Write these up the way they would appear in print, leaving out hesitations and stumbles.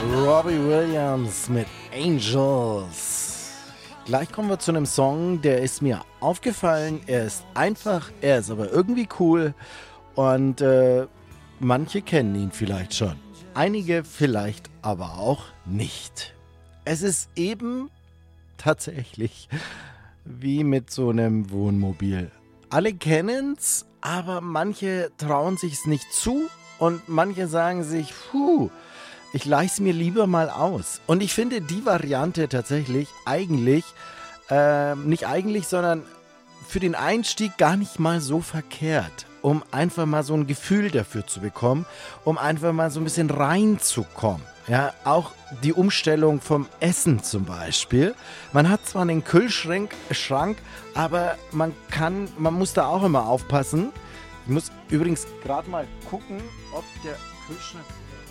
Robbie Williams mit Angels. Gleich kommen wir zu einem Song, der ist mir aufgefallen. Er ist einfach, er ist aber irgendwie cool und manche kennen ihn vielleicht schon. Einige vielleicht aber auch nicht. Es ist eben tatsächlich wie mit so einem Wohnmobil. Alle kennen's, aber manche trauen sich's nicht zu und manche sagen sich, ich leih's mir lieber mal aus. Und ich finde die Variante tatsächlich nicht eigentlich, sondern für den Einstieg gar nicht mal so verkehrt, um einfach mal so ein Gefühl dafür zu bekommen, um einfach mal so ein bisschen reinzukommen. Ja, auch die Umstellung vom Essen zum Beispiel. Man hat zwar einen Kühlschrank, aber man muss da auch immer aufpassen. Ich muss übrigens gerade mal gucken, ob der Kühlschrank...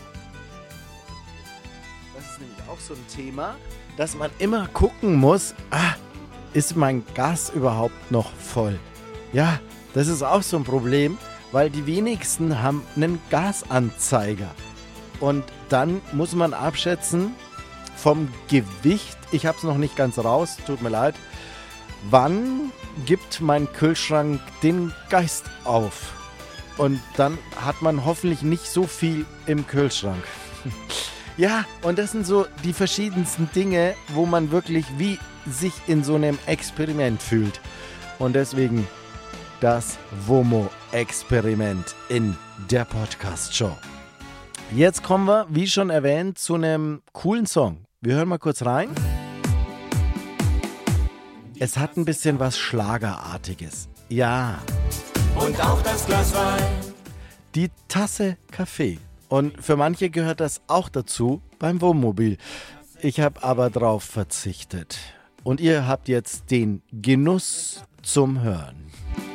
Das ist nämlich auch so ein Thema, dass man immer gucken muss, ist mein Gas überhaupt noch voll? Ja, das ist auch so ein Problem, weil die wenigsten haben einen Gasanzeiger. Und dann muss man abschätzen vom Gewicht, ich habe es noch nicht ganz raus, tut mir leid, wann gibt mein Kühlschrank den Geist auf? Und dann hat man hoffentlich nicht so viel im Kühlschrank. Ja, und das sind so die verschiedensten Dinge, wo man wirklich wie sich in so einem Experiment fühlt. Und deswegen das WOMO-Experiment in der Podcast-Show. Jetzt kommen wir, wie schon erwähnt, zu einem coolen Song. Wir hören mal kurz rein. Es hat ein bisschen was Schlagerartiges. Ja. Und auch das Glas Wein. Die Tasse Kaffee. Und für manche gehört das auch dazu beim Wohnmobil. Ich habe aber drauf verzichtet. Und ihr habt jetzt den Genuss zum Hören.